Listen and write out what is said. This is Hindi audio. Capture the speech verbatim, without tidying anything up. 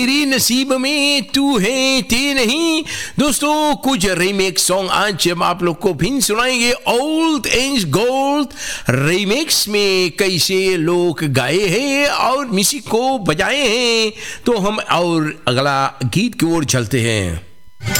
तेरी नसीब में तू है ते नहीं। दोस्तों कुछ रीमेक्स सॉन्ग आज हम आप लोग को फिर सुनाएंगे। ओल्ड एज गोल्ड रीमेक्स में कैसे लोग गाए हैं और म्यूजिक को बजाए हैं। तो हम और अगला गीत की ओर चलते हैं।